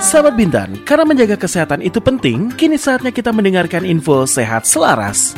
Sahabat Bintan, karena menjaga kesehatan itu penting, kini saatnya kita mendengarkan info sehat selaras.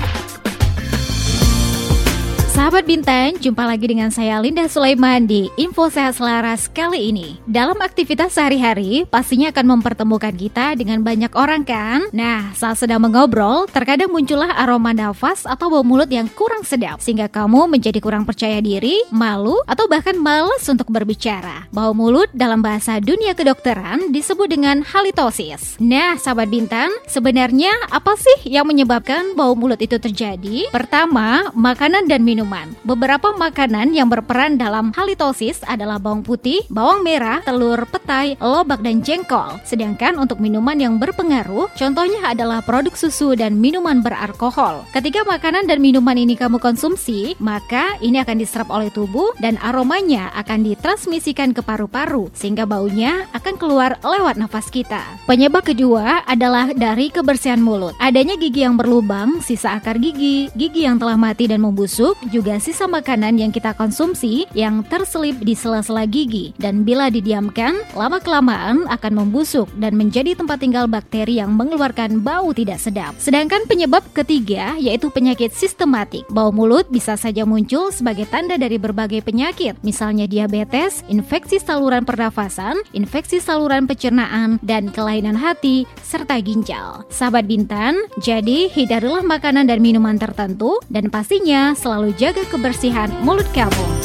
Sahabat Bintan, jumpa lagi dengan saya Linda Sulaiman di Info Sehat Selaras kali ini. Dalam aktivitas sehari-hari, pastinya akan mempertemukan kita dengan banyak orang kan? Nah, saat sedang mengobrol, terkadang muncullah aroma nafas atau bau mulut yang kurang sedap, sehingga kamu menjadi kurang percaya diri, malu, atau bahkan malas untuk berbicara. Bau mulut dalam bahasa dunia kedokteran disebut dengan halitosis. Nah, sahabat Bintan, sebenarnya apa sih yang menyebabkan bau mulut itu terjadi? Pertama, makanan dan minuman. Beberapa makanan yang berperan dalam halitosis adalah bawang putih, bawang merah, telur, petai, lobak, dan jengkol. Sedangkan untuk minuman yang berpengaruh, contohnya adalah produk susu dan minuman beralkohol. Ketika makanan dan minuman ini kamu konsumsi, maka ini akan diserap oleh tubuh dan aromanya akan ditransmisikan ke paru-paru, sehingga baunya akan keluar lewat nafas kita. Penyebab kedua adalah dari kebersihan mulut. Adanya gigi yang berlubang, sisa akar gigi, gigi yang telah mati dan membusuk, juga sisa makanan yang kita konsumsi yang terselip di sela-sela gigi, dan bila didiamkan, lama-kelamaan akan membusuk dan menjadi tempat tinggal bakteri yang mengeluarkan bau tidak sedap. Sedangkan penyebab ketiga yaitu penyakit sistematik. Bau mulut bisa saja muncul sebagai tanda dari berbagai penyakit, misalnya diabetes, infeksi saluran pernafasan, infeksi saluran pencernaan, dan kelainan hati, serta ginjal. Sahabat Bintan, jadi hindarilah makanan dan minuman tertentu, dan pastinya selalu jaga kebersihan mulut kamu.